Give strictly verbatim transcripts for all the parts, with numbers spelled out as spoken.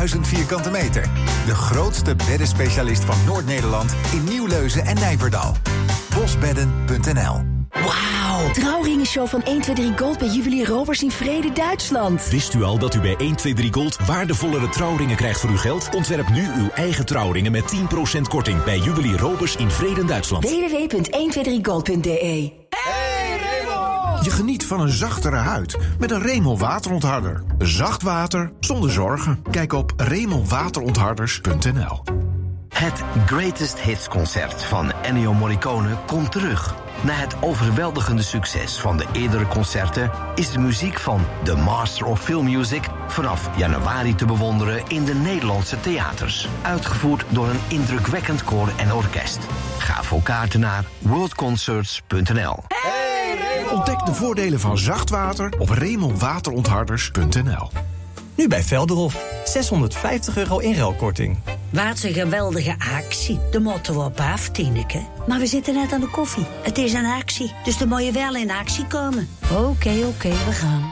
duizend vierkante meter. De grootste beddenspecialist van Noord-Nederland in Nieuwleuzen en Nijverdal. bosbedden punt n l. Wauw, trouwringenshow van een twee drie Gold bij Juwelier Roberts in Vrede, Duitsland. Wist u al dat u bij een twee drie Gold waardevollere trouwringen krijgt voor uw geld? Ontwerp nu uw eigen trouwringen met tien procent korting bij Juwelier Roberts in Vrede, Duitsland. w w w punt een twee drie gold punt d e. Hey, Remo! Je geniet van een zachtere huid met een Remo waterontharder. Zacht water zonder zorgen. Kijk op remo waterontharders punt n l. Het Greatest Hits concert van Ennio Morricone komt terug. Na het overweldigende succes van de eerdere concerten is de muziek van The Master of Film Music vanaf januari te bewonderen in de Nederlandse theaters. Uitgevoerd door een indrukwekkend koor en orkest. Ga voor kaarten naar world concerts punt n l. Ontdek de voordelen van zacht water op remo waterontharders punt n l. Nu bij Velderhof. zeshonderdvijftig euro inruilkorting. Wat een geweldige actie. De moeten we op af, Tineke. Maar we zitten net aan de koffie. Het is een actie, dus dan moet je wel in actie komen. Oké, okay, oké, okay, we gaan.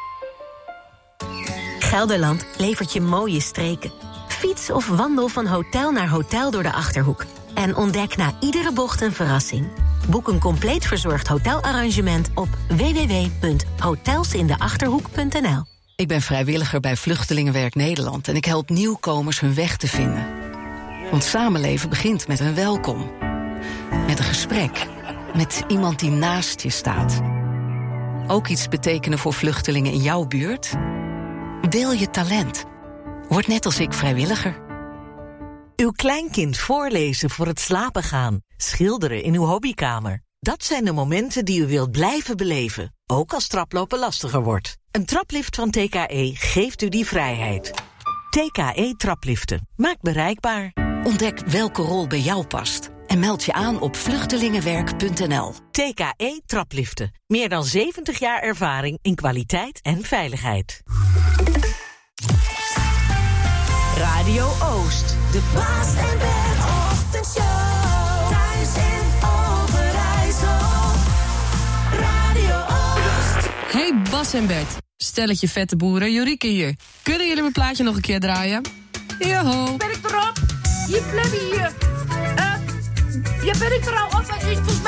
Gelderland levert je mooie streken. Fiets of wandel van hotel naar hotel door de Achterhoek. En ontdek na iedere bocht een verrassing. Boek een compleet verzorgd hotelarrangement op w w w punt hotels in de achterhoek punt n l. Ik ben vrijwilliger bij Vluchtelingenwerk Nederland en ik help nieuwkomers hun weg te vinden. Want samenleven begint met een welkom. Met een gesprek. Met iemand die naast je staat. Ook iets betekenen voor vluchtelingen in jouw buurt? Deel je talent. Word net als ik vrijwilliger. Uw kleinkind voorlezen voor het slapen gaan. Schilderen in uw hobbykamer. Dat zijn de momenten die u wilt blijven beleven. Ook als traplopen lastiger wordt. Een traplift van T K E geeft u die vrijheid. T K E trapliften. Maakt bereikbaar. Ontdek welke rol bij jou past. En meld je aan op vluchtelingenwerk punt n l. T K E trapliften. Meer dan zeventig jaar ervaring in kwaliteit en veiligheid. Radio Oost. De Bas en Bert ochtendshow. Thuis in Overijssel. Radio Oost. Hey Bas en Bert. Stelletje vette boeren, Jorike hier. Kunnen jullie mijn plaatje nog een keer draaien? Joho. Ben ik erop? Je Flemmy hier. Uh, ja, ben ik er al op?